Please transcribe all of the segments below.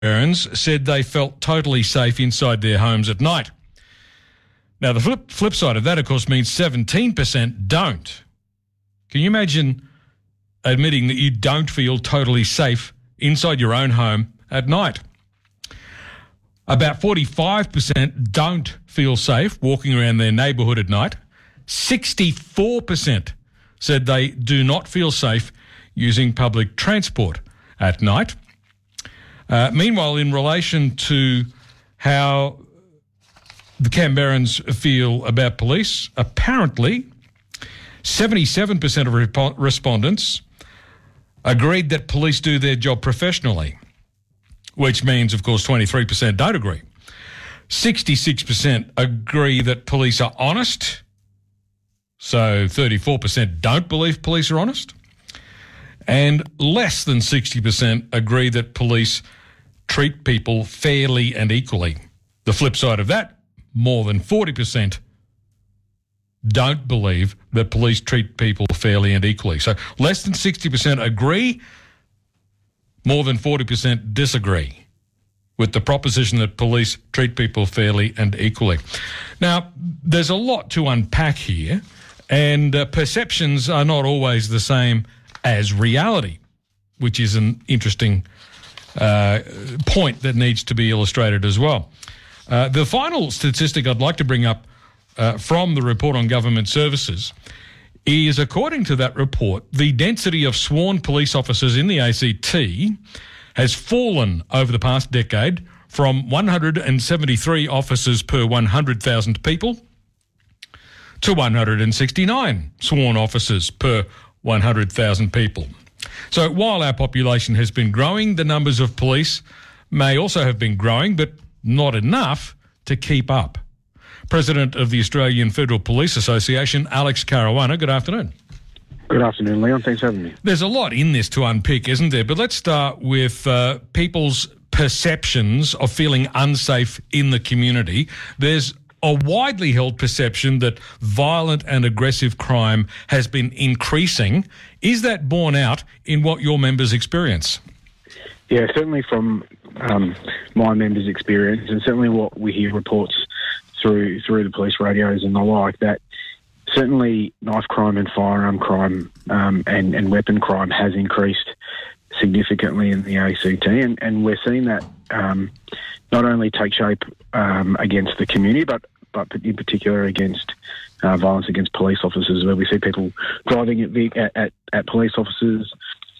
Canberrans said they felt totally safe inside their homes at night. Now, the flip side of that, of course, means 17% don't. Can you imagine admitting that you don't feel totally safe inside your own home at night? About 45% don't feel safe walking around their neighbourhood at night. 64% said they do not feel safe using public transport at night. Meanwhile, in relation to how the Canberrans feel about police, apparently 77% of respondents agreed that police do their job professionally, which means, of course, 23% don't agree. 66% agree that police are honest, so 34% don't believe police are honest, and less than 60% agree that police treat people fairly and equally. The flip side of that, more than 40% don't believe that police treat people fairly and equally. So less than 60% agree, more than 40% disagree with the proposition that police treat people fairly and equally. Now, there's a lot to unpack here, and perceptions are not always the same as reality, which is an interesting point that needs to be illustrated as well. The final statistic I'd like to bring up from the report on government services is, according to that report, the density of sworn police officers in the ACT has fallen over the past decade from 173 officers per 100,000 people to 169 sworn officers per 100,000 people. So while our population has been growing, the numbers of police may also have been growing, but not enough to keep up. President of the Australian Federal Police Association, Alex Caruana, good afternoon. Good afternoon, Leon. Thanks for having me. There's a lot in this to unpick, isn't there? But let's start with people's perceptions of feeling unsafe in the community. There's a widely held perception that violent and aggressive crime has been increasing. Is that borne out in what your members experience? Yeah, certainly from my members' experience, and certainly what we hear reports through the police radios and the like, that certainly knife crime and firearm crime and weapon crime has increased significantly in the ACT, and we're seeing that not only take shape against the community, but in particular against violence against police officers, where we see people driving at police officers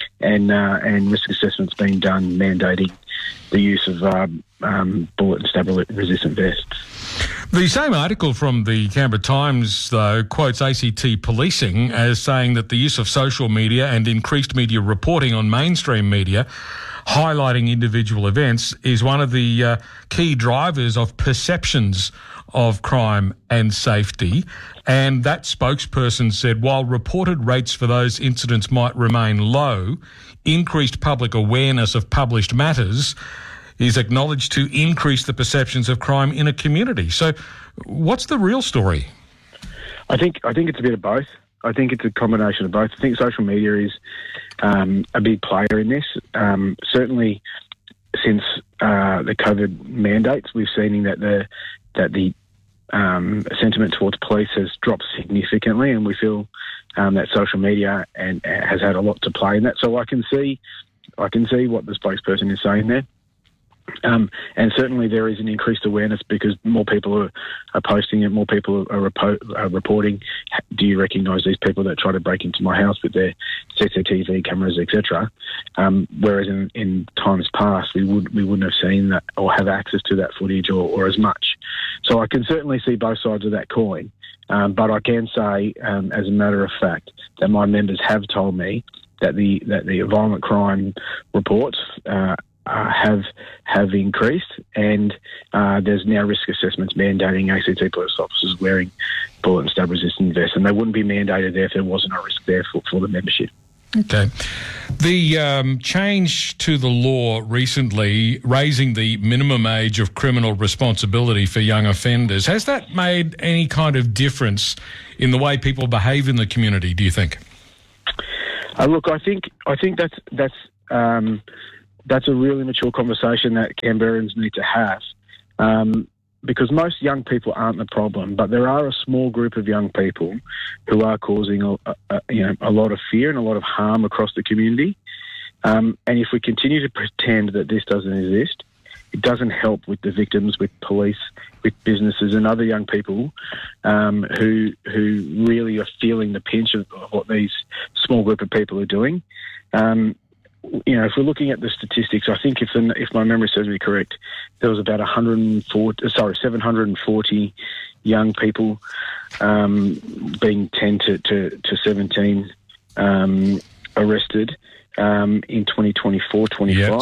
and risk assessments being done mandating the use of bullet and stab-resistant vests. The same article from the Canberra Times, though, quotes ACT policing as saying that the use of social media and increased media reporting on mainstream media highlighting individual events is one of the key drivers of perceptions of crime and safety. And that spokesperson said, while reported rates for those incidents might remain low, increased public awareness of published matters is acknowledged to increase the perceptions of crime in a community. So what's the real story? I think it's a bit of both. I think it's a combination of both. I think social media is a big player in this. Certainly since the COVID mandates, we've seen that the sentiment towards police has dropped significantly, and we feel that social media has had a lot to play in that. So I can see what the spokesperson is saying there. And certainly there is an increased awareness because more people are posting it, more people are reporting, do you recognise these people that try to break into my house with their CCTV cameras, etc. Whereas in times past, we wouldn't have seen that or have access to that footage or as much. So I can certainly see both sides of that coin. But I can say, as a matter of fact, that my members have told me that the violent crime reports have increased, and there's now risk assessments mandating ACT police officers wearing bullet and stab-resistant vests, and they wouldn't be mandated there if there wasn't a risk there for the membership. Okay. The change to the law recently, raising the minimum age of criminal responsibility for young offenders, has that made any kind of difference in the way people behave in the community, do you think? Look, I think that's that's a really mature conversation that Canberrans need to have. Because most young people aren't the problem, but there are a small group of young people who are causing a lot of fear and a lot of harm across the community. And if we continue to pretend that this doesn't exist, it doesn't help with the victims, with police, with businesses and other young people who really are feeling the pinch of what these small group of people are doing. If we're looking at the statistics, I think if my memory serves me correct, there was about 740 young people being 10 to 17 arrested in 2024-25. Yeah,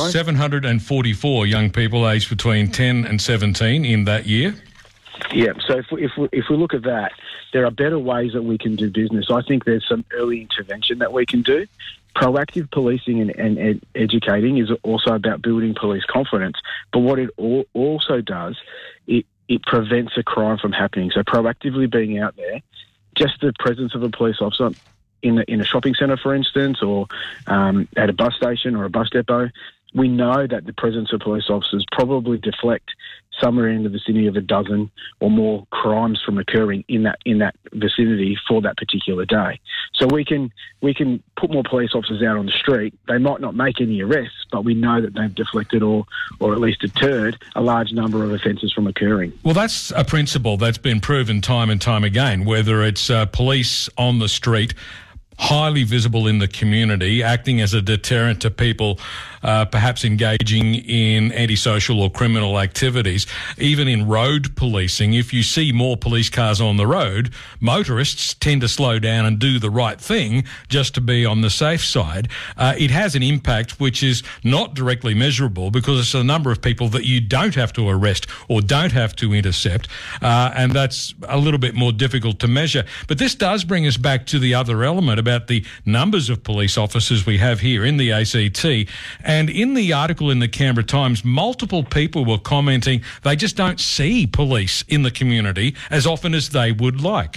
744 young people aged between 10 and 17 in that year. Yeah, so if we look at that, there are better ways that we can do business. I think there's some early intervention that we can do. Proactive policing and educating is also about building police confidence. But what it also does, it prevents a crime from happening. So proactively being out there, just the presence of a police officer in a shopping centre, for instance, or at a bus station or a bus depot, we know that the presence of police officers probably deflect somewhere in the vicinity of a dozen or more crimes from occurring in that vicinity for that particular day. So we can put more police officers out on the street. They might not make any arrests, but we know that they've deflected or at least deterred a large number of offences from occurring. Well, that's a principle that's been proven time and time again, whether it's police on the street, highly visible in the community, acting as a deterrent to people perhaps engaging in antisocial or criminal activities. Even in road policing, if you see more police cars on the road, motorists tend to slow down and do the right thing just to be on the safe side. It has an impact which is not directly measurable because it's a number of people that you don't have to arrest or don't have to intercept, and that's a little bit more difficult to measure. But this does bring us back to the other element about the numbers of police officers we have here in the ACT. And in the article in the Canberra Times, multiple people were commenting they just don't see police in the community as often as they would like.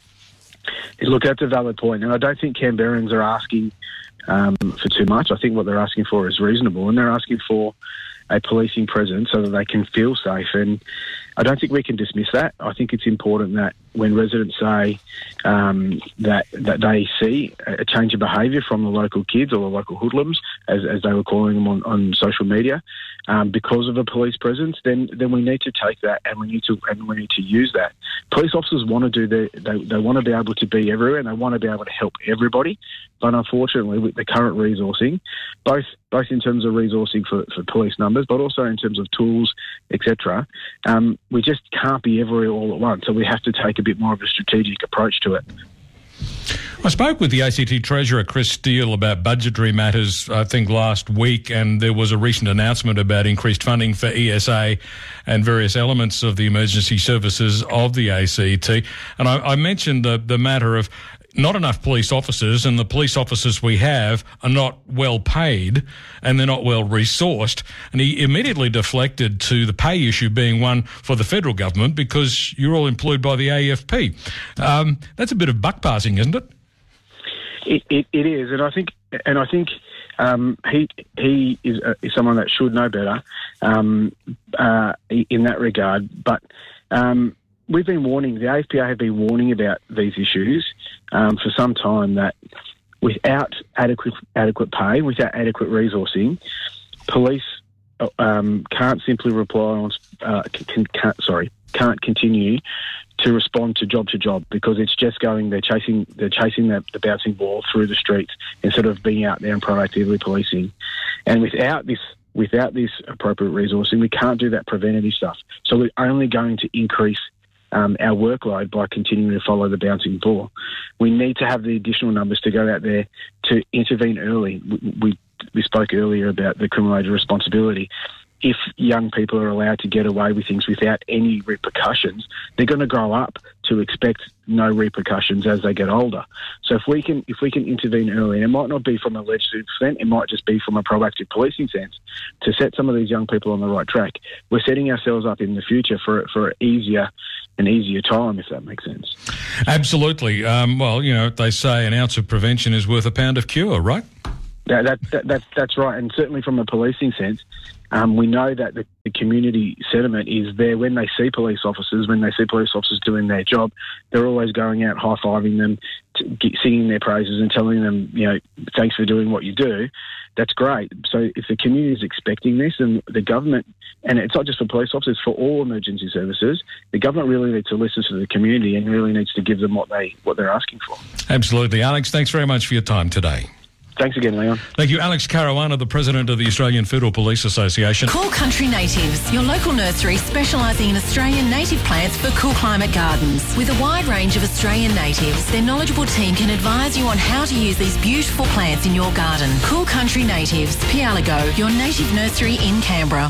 Look, that's a valid point, and I don't think Canberrans are asking for too much. I think what they're asking for is reasonable, and they're asking for a policing presence so that they can feel safe. And I don't think we can dismiss that. I think it's important that when residents say that they see a change of behaviour from the local kids or the local hoodlums, as they were calling them on social media, because of a police presence, then we need to take that and we need to use that. Police officers want to do they want to be able to be everywhere and they want to be able to help everybody. But unfortunately, with the current resourcing, both in terms of resourcing for police numbers, but also in terms of tools, etc., we just can't be everywhere all at once. So we have to take a bit more of a strategic approach to it. I spoke with the ACT Treasurer, Chris Steele, about budgetary matters, I think, last week, and there was a recent announcement about increased funding for ESA and various elements of the emergency services of the ACT. And I mentioned the matter of not enough police officers, and the police officers we have are not well paid and they're not well resourced. And he immediately deflected to the pay issue being one for the federal government because you're all employed by the AFP. That's a bit of buck passing, isn't it? It is, and I think he is someone that should know better in that regard. But we've been warning, the AFPA have been warning about these issues for some time, that without adequate pay, without adequate resourcing, police can't simply rely on can't continue to respond to job because it's just they're chasing the bouncing ball through the streets instead of being out there and proactively policing. And without this appropriate resourcing, we can't do that preventative stuff. So we're only going to increase our workload by continuing to follow the bouncing ball. We need to have the additional numbers to go out there to intervene early. We spoke earlier about the criminal age of responsibility. If young people are allowed to get away with things without any repercussions, they're going to grow up to expect no repercussions as they get older. So if we can intervene early, and it might not be from a legislative sense, it might just be from a proactive policing sense, to set some of these young people on the right track, we're setting ourselves up in the future for an easier time, if that makes sense. Absolutely. Well, they say an ounce of prevention is worth a pound of cure, right? That's right, and certainly from a policing sense, we know that the community sentiment is there when they see police officers. When they see police officers doing their job, they're always going out, high-fiving them, singing their praises and telling them, thanks for doing what you do. That's great. So if the community is expecting this, and the government, and it's not just for police officers, for all emergency services, the government really needs to listen to the community and really needs to give them what they're asking for. Absolutely. Alex, thanks very much for your time today. Thanks again, Leon. Thank you. Alex Caruana, the President of the Australian Federal Police Association. Cool Country Natives, your local nursery specialising in Australian native plants for cool climate gardens. With a wide range of Australian natives, their knowledgeable team can advise you on how to use these beautiful plants in your garden. Cool Country Natives, Pialago, your native nursery in Canberra.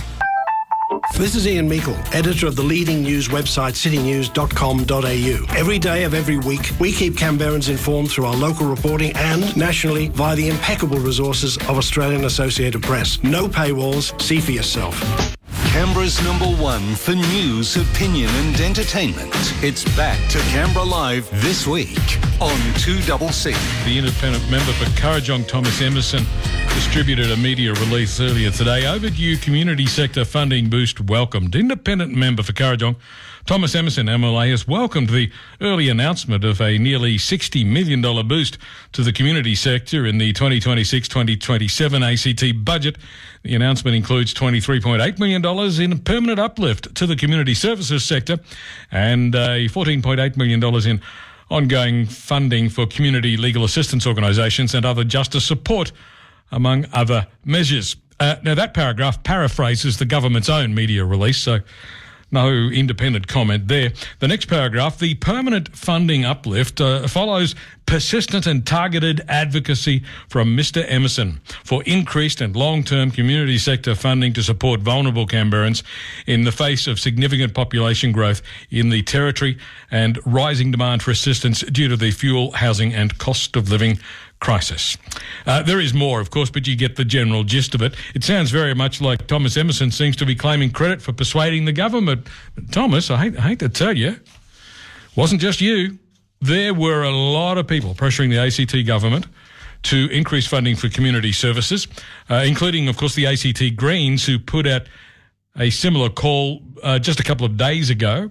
This is Ian Meikle, editor of the leading news website citynews.com.au. Every day of every week, we keep Canberrans informed through our local reporting and nationally via the impeccable resources of Australian Associated Press. No paywalls, see for yourself. Canberra's #1 for news, opinion and entertainment. It's back to Canberra Live this week on 2CC. The independent member for Kurrajong, Thomas Emerson, distributed a media release earlier today. Overdue community sector funding boost welcomed. Independent member for Kurrajong, Thomas Emerson, MLA, has welcomed the early announcement of a nearly $60 million boost to the community sector in the 2026-2027 ACT budget. The announcement includes $23.8 million in permanent uplift to the community services sector and $14.8 million in ongoing funding for community legal assistance organisations and other justice support, among other measures. Now, that paragraph paraphrases the government's own media release, so no independent comment there. The next paragraph, the permanent funding uplift follows persistent and targeted advocacy from Mr Emerson for increased and long-term community sector funding to support vulnerable Canberrans in the face of significant population growth in the territory and rising demand for assistance due to the fuel, housing and cost of living crisis. There is more, of course, but you get the general gist of it. It sounds very much like Thomas Emerson seems to be claiming credit for persuading the government. But Thomas, I hate to tell you, wasn't just you. There were a lot of people pressuring the ACT government to increase funding for community services, including, of course, the ACT Greens, who put out a similar call just a couple of days ago.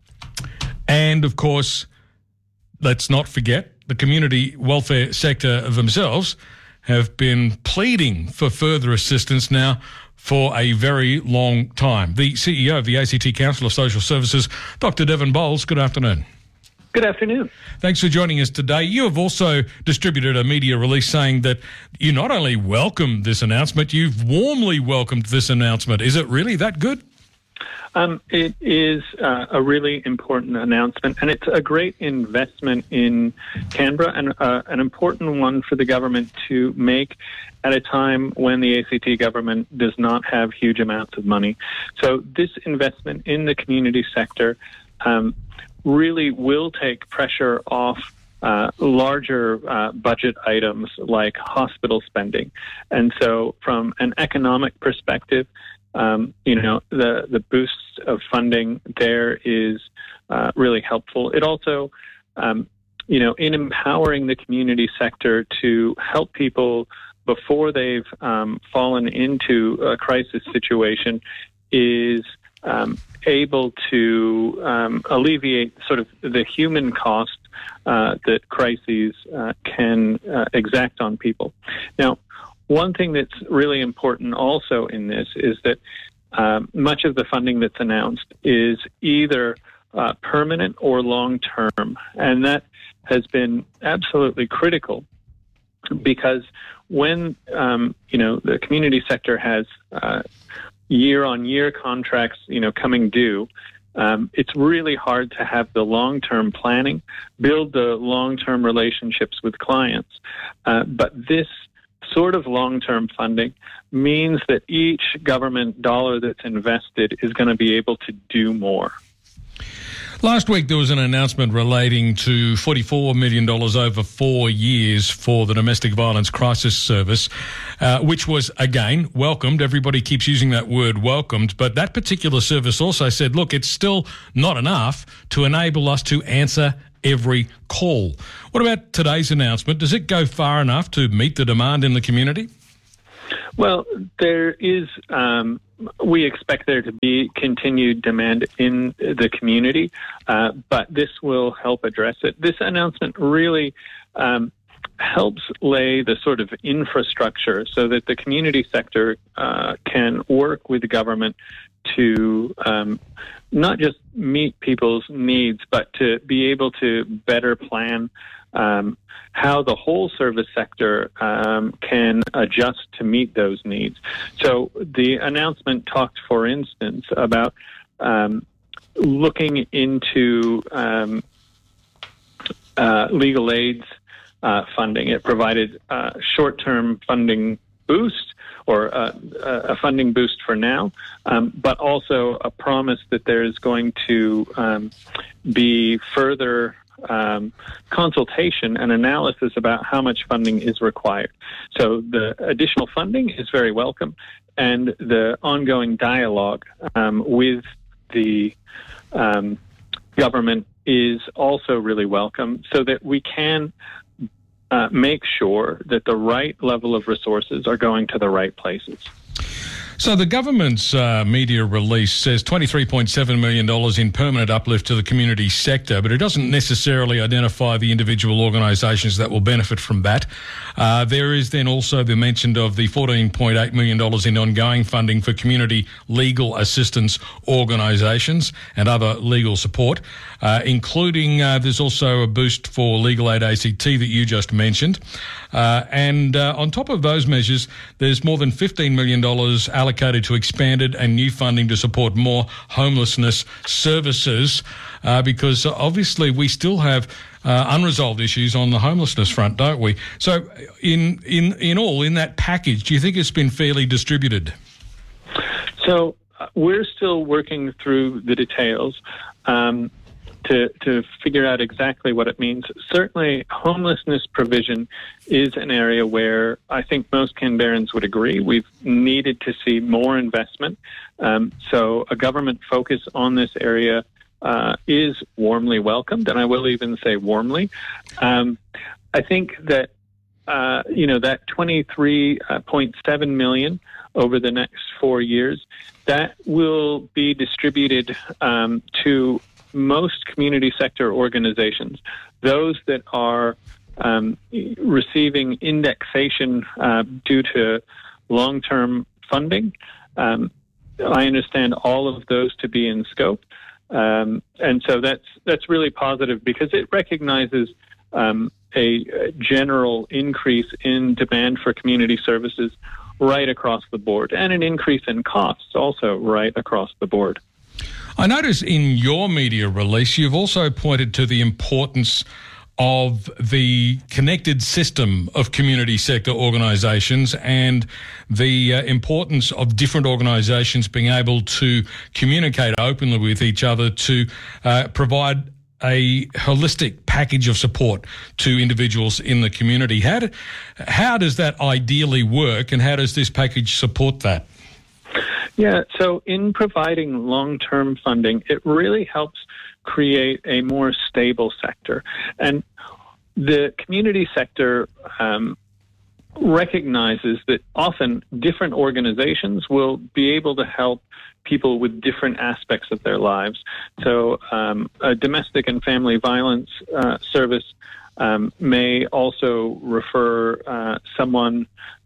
And, of course, let's not forget, the community welfare sector themselves have been pleading for further assistance now for a very long time. The CEO of the ACT Council of Social Services, Dr. Devon Bowles, good afternoon. Good afternoon. Thanks for joining us today. You have also distributed a media release saying that you not only welcomed this announcement, you've warmly welcomed this announcement. Is it really that good? It is a really important announcement, and it's a great investment in Canberra and an important one for the government to make at a time when the ACT government does not have huge amounts of money. So this investment in the community sector really will take pressure off larger budget items like hospital spending. And so from an economic perspective, the boost of funding there is really helpful. It also, in empowering the community sector to help people before they've fallen into a crisis situation is able to alleviate sort of the human cost that crises can exact on people. Now, one thing that's really important also in this is that much of the funding that's announced is either permanent or long-term, and that has been absolutely critical because when, the community sector has year-on-year contracts, coming due, it's really hard to have the long-term planning, build the long-term relationships with clients. But this sort of long-term funding means that each government dollar that's invested is going to be able to do more. Last week there was an announcement relating to $44 million over 4 years for the Domestic Violence Crisis Service, which was, again, welcomed. Everybody keeps using that word welcomed, but that particular service also said, look, it's still not enough to enable us to answer every call. What about today's announcement? Does it go far enough to meet the demand in the community? Well, there is, we expect there to be continued demand in the community, but this will help address it. This announcement really helps lay the sort of infrastructure so that the community sector can work with the government to not just meet people's needs, but to be able to better plan how the whole service sector can adjust to meet those needs. So the announcement talked, for instance, about looking into legal aids funding. It provided short-term funding boost, or a funding boost for now, but also a promise that there is going to be further consultation and analysis about how much funding is required. So the additional funding is very welcome, and the ongoing dialogue with the government is also really welcome, so that we can make sure that the right level of resources are going to the right places. So the government's media release says $23.7 million in permanent uplift to the community sector, but it doesn't necessarily identify the individual organisations that will benefit from that. There is then also the mention of the $14.8 million in ongoing funding for community legal assistance organisations and other legal support, including there's also a boost for Legal Aid ACT that you just mentioned. And on top of those measures, there's more than $15 million allocated to expanded and new funding to support more homelessness services, because obviously we still have unresolved issues on the homelessness front, don't we? So in all, in that package, do you think it's been fairly distributed? So we're still working through the details to figure out exactly what it means. Certainly, homelessness provision is an area where I think most Canberrans would agree. We've needed to see more investment. So a government focus on this area is warmly welcomed, and I will even say warmly. I think that, that $23.7 million over the next 4 years, that will be distributed to most community sector organizations, those that are receiving indexation due to long-term funding. I understand all of those to be in scope, and so that's really positive, because it recognizes a general increase in demand for community services right across the board, and an increase in costs also right across the board. I notice in your media release, you've also pointed to the importance of the connected system of community sector organisations and the importance of different organisations being able to communicate openly with each other to provide a holistic package of support to individuals in the community. How does that ideally work, and how does this package support that? Yeah, so in providing long-term funding, it really helps create a more stable sector. And the community sector recognizes that often different organizations will be able to help people with different aspects of their lives. So a domestic and family violence service may also refer someone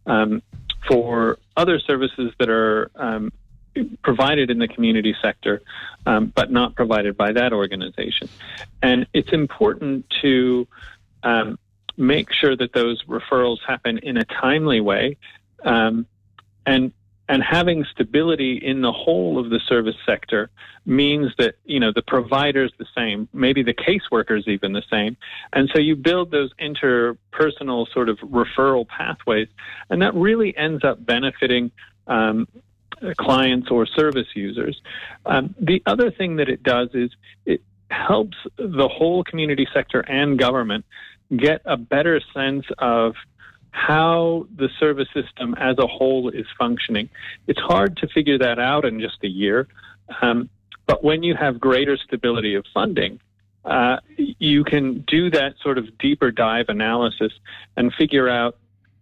for other services that are provided in the community sector, but not provided by that organization. And it's important to make sure that those referrals happen in a timely way, and having stability in the whole of the service sector means that, the provider's the same, maybe the caseworker's even the same. And so you build those interpersonal sort of referral pathways, and that really ends up benefiting clients or service users. The other thing that it does is it helps the whole community sector and government get a better sense of how the service system as a whole is functioning. It's hard to figure that out in just a year, but when you have greater stability of funding, you can do that sort of deeper dive analysis and figure out,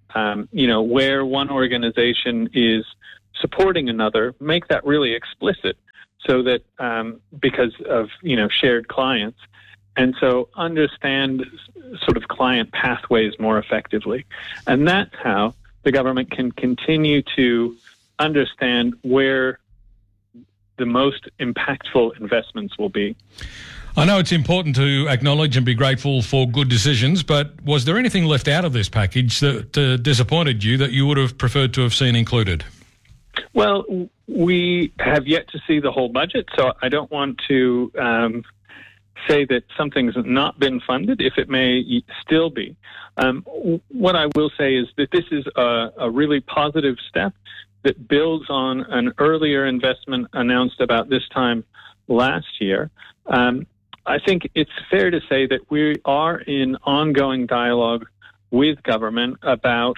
where one organization is supporting another, make that really explicit so that because of, shared clients. And so understand sort of client pathways more effectively. And that's how the government can continue to understand where the most impactful investments will be. I know it's important to acknowledge and be grateful for good decisions, but was there anything left out of this package that disappointed you that you would have preferred to have seen included? Well, we have yet to see the whole budget, so I don't want to say that something's not been funded, if it may still be. What I will say is that this is a really positive step that builds on an earlier investment announced about this time last year. I think it's fair to say that we are in ongoing dialogue with government about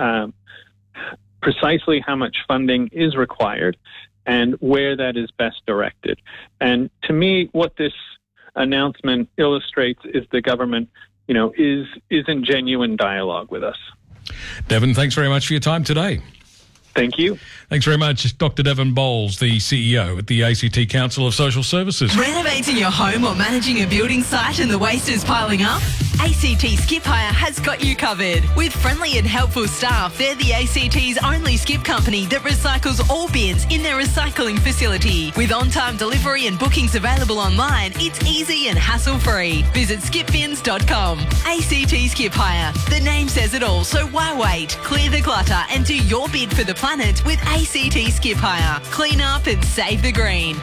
precisely how much funding is required and where that is best directed. And to me, what this announcement illustrates is the government, is in genuine dialogue with us. Devon, thanks very much for your time today. Thank you. Thanks very much, Dr. Devon Bowles, the CEO at the ACT Council of Social Services. Renovating your home or managing a building site and the waste is piling up? ACT Skip Hire has got you covered. With friendly and helpful staff, they're the ACT's only skip company that recycles all bins in their recycling facility. With on-time delivery and bookings available online, it's easy and hassle-free. Visit skipbins.com. ACT Skip Hire. The name says it all, so why wait? Clear the clutter and do your bid for the planet with ACT Skip Hire. Clean up and save the green.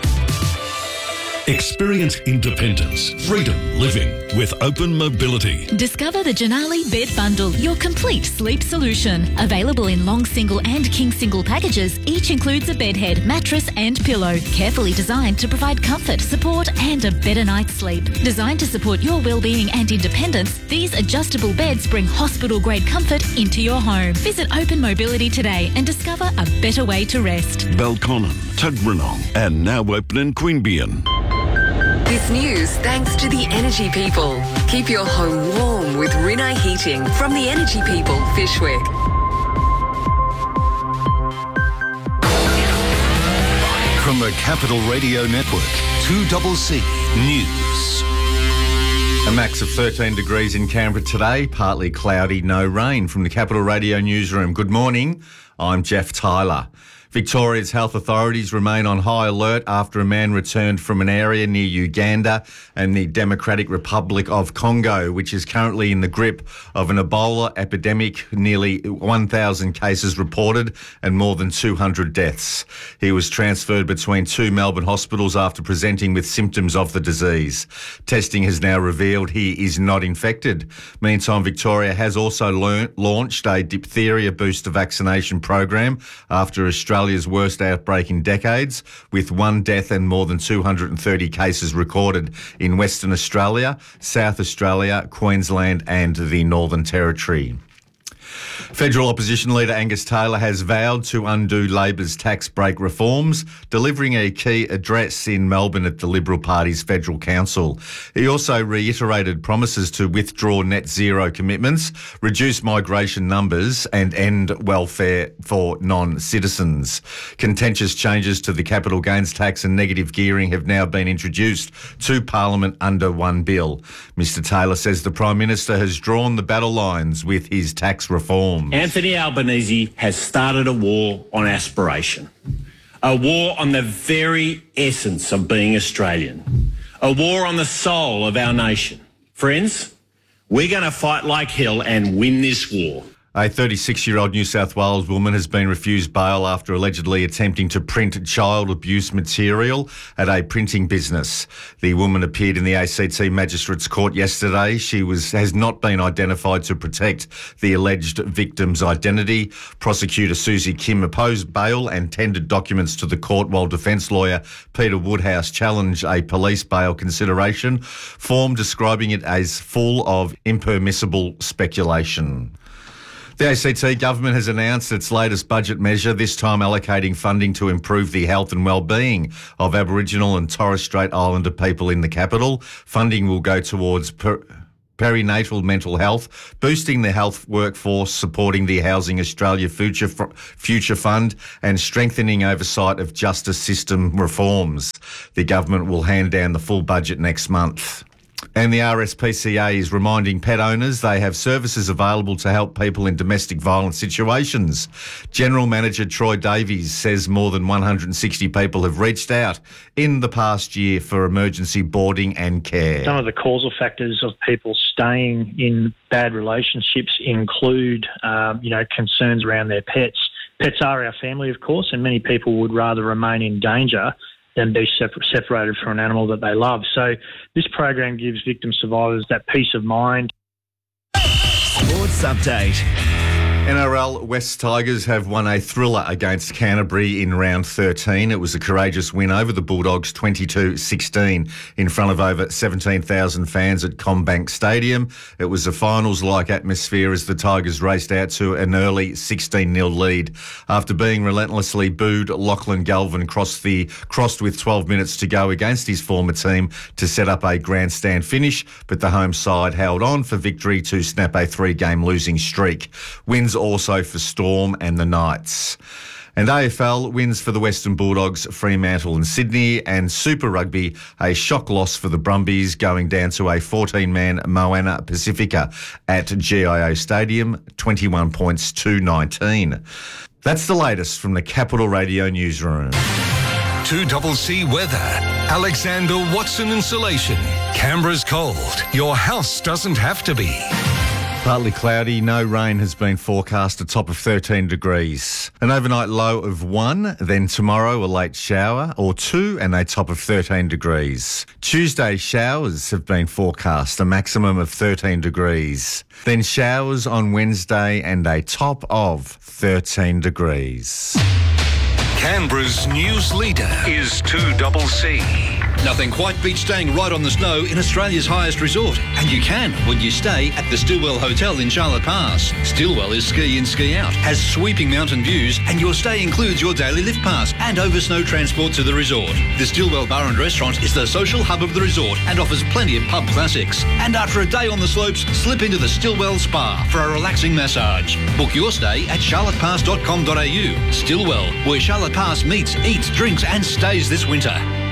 Experience independence, freedom living with Open Mobility. Discover the Janali Bed Bundle, your complete sleep solution. Available in long single and king single packages, each includes a bed head, mattress and pillow. Carefully designed to provide comfort, support and a better night's sleep. Designed to support your well-being and independence, these adjustable beds bring hospital-grade comfort into your home. Visit Open Mobility today and discover a better way to rest. Belconnen, Tuggeranong and now open in Queanbeyan. This news thanks to the Energy People. Keep your home warm with Rinnai Heating from the Energy People, Fyshwick. From the Capital Radio Network, 2CC News. A max of 13 degrees in Canberra today, partly cloudy, no rain. From the Capital Radio Newsroom, good morning, I'm Jeff Tyler. Victoria's health authorities remain on high alert after a man returned from an area near Uganda and the Democratic Republic of Congo, which is currently in the grip of an Ebola epidemic. Nearly 1,000 cases reported and more than 200 deaths. He was transferred between two Melbourne hospitals after presenting with symptoms of the disease. Testing has now revealed he is not infected. Meantime, Victoria has also launched a diphtheria booster vaccination program after Australia's worst outbreak in decades, with one death and more than 230 cases recorded in Western Australia, South Australia, Queensland and the Northern Territory. Federal opposition leader Angus Taylor has vowed to undo Labor's tax break reforms, delivering a key address in Melbourne at the Liberal Party's Federal Council. He also reiterated promises to withdraw net zero commitments, reduce migration numbers and end welfare for non-citizens. Contentious changes to the capital gains tax and negative gearing have now been introduced to Parliament under one bill. Mr Taylor says the Prime Minister has drawn the battle lines with his tax reforms. Anthony Albanese has started a war on aspiration, a war on the very essence of being Australian, a war on the soul of our nation. Friends, we're going to fight like hell and win this war. A 36-year-old New South Wales woman has been refused bail after allegedly attempting to print child abuse material at a printing business. The woman appeared in the ACT Magistrates Court yesterday. She has not been identified to protect the alleged victim's identity. Prosecutor Susie Kim opposed bail and tendered documents to the court, while defence lawyer Peter Woodhouse challenged a police bail consideration form, describing it as full of impermissible speculation. The ACT government has announced its latest budget measure, this time allocating funding to improve the health and well-being of Aboriginal and Torres Strait Islander people in the capital. Funding will go towards perinatal mental health, boosting the health workforce, supporting the Housing Australia Future Fund, and strengthening oversight of justice system reforms. The government will hand down the full budget next month. And the RSPCA is reminding pet owners they have services available to help people in domestic violence situations. General Manager Troy Davies says more than 160 people have reached out in the past year for emergency boarding and care. Some of the causal factors of people staying in bad relationships include, concerns around their pets. Pets are our family, of course, and many people would rather remain in danger than be separated from an animal that they love. So this program gives victim survivors that peace of mind. Sports Update. NRL West Tigers have won a thriller against Canterbury in round 13. It was a courageous win over the Bulldogs 22-16 in front of over 17,000 fans at CommBank Stadium. It was a finals-like atmosphere as the Tigers raced out to an early 16-0 lead. After being relentlessly booed, Lachlan Galvin crossed with 12 minutes to go against his former team to set up a grandstand finish, but the home side held on for victory to snap a 3-game losing streak. Wins also for Storm and the Knights. And AFL wins for the Western Bulldogs, Fremantle and Sydney, and Super Rugby, a shock loss for the Brumbies, going down to a 14-man Moana Pacifica at GIO Stadium, 21 points to 19. That's the latest from the Capital Radio newsroom. 2CC weather. Alexander Watson Insulation. Canberra's cold. Your house doesn't have to be. Partly cloudy, no rain has been forecast, a top of 13 degrees. An overnight low of 1, then tomorrow a late shower or 2 and a top of 13 degrees. Tuesday showers have been forecast, a maximum of 13 degrees. Then showers on Wednesday and a top of 13 degrees. Canberra's news leader is 2CC. Nothing quite beats staying right on the snow in Australia's highest resort. And you can when you stay at the Stillwell Hotel in Charlotte Pass. Stillwell is ski in, ski out, has sweeping mountain views, and your stay includes your daily lift pass and over snow transport to the resort. The Stillwell Bar and Restaurant is the social hub of the resort and offers plenty of pub classics. And after a day on the slopes, slip into the Stillwell Spa for a relaxing massage. Book your stay at charlottepass.com.au. Stillwell, where Charlotte Pass meets, eats, drinks and stays this winter.